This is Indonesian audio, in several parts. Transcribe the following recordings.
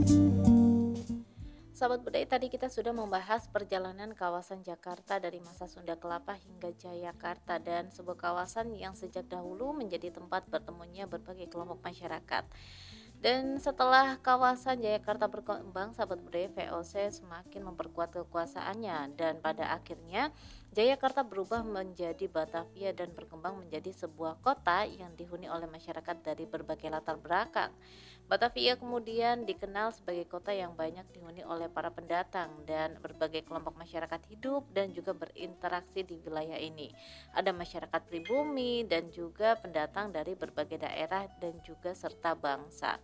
Sahabat budaya, tadi kita sudah membahas perjalanan kawasan Jakarta dari masa Sunda Kelapa hingga Jayakarta, dan sebuah kawasan yang sejak dahulu menjadi tempat bertemunya berbagai kelompok masyarakat. Dan setelah kawasan Jayakarta berkembang, sahabat budaya, VOC semakin memperkuat kekuasaannya, dan pada akhirnya Jayakarta berubah menjadi Batavia dan berkembang menjadi sebuah kota yang dihuni oleh masyarakat dari berbagai latar belakang. Batavia kemudian dikenal sebagai kota yang banyak dihuni oleh para pendatang, dan berbagai kelompok masyarakat hidup dan juga berinteraksi di wilayah ini. Ada masyarakat pribumi dan juga pendatang dari berbagai daerah dan juga serta bangsa.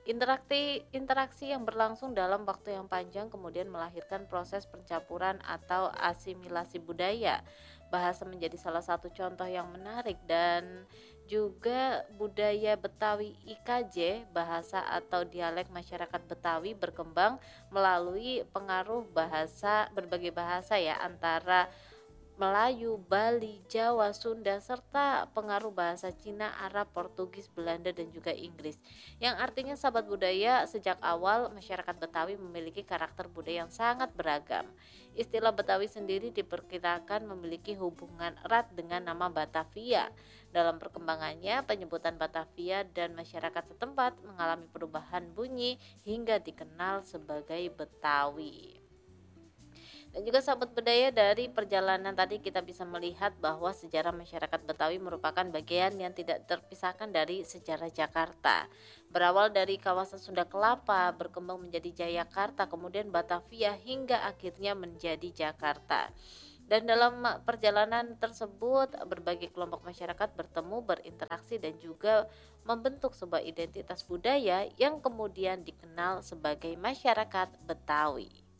Interaksi yang berlangsung dalam waktu yang panjang kemudian melahirkan proses pencampuran atau asimilasi budaya. Bahasa menjadi salah satu contoh yang menarik, dan juga budaya Betawi IKJ, bahasa atau dialek masyarakat Betawi, berkembang melalui pengaruh berbagai bahasa ya, antara Melayu, Bali, Jawa, Sunda, serta pengaruh bahasa Cina, Arab, Portugis, Belanda, dan juga Inggris. Yang artinya, sahabat budaya, sejak awal masyarakat Betawi memiliki karakter budaya yang sangat beragam. Istilah Betawi sendiri diperkirakan memiliki hubungan erat dengan nama Batavia. Dalam perkembangannya, penyebutan Batavia dan masyarakat setempat mengalami perubahan bunyi hingga dikenal sebagai Betawi. Dan juga sahabat budaya, dari perjalanan tadi kita bisa melihat bahwa sejarah masyarakat Betawi merupakan bagian yang tidak terpisahkan dari sejarah Jakarta. Berawal dari kawasan Sunda Kelapa, berkembang menjadi Jayakarta, kemudian Batavia, hingga akhirnya menjadi Jakarta. Dan dalam perjalanan tersebut, berbagai kelompok masyarakat bertemu, berinteraksi, dan juga membentuk sebuah identitas budaya yang kemudian dikenal sebagai masyarakat Betawi.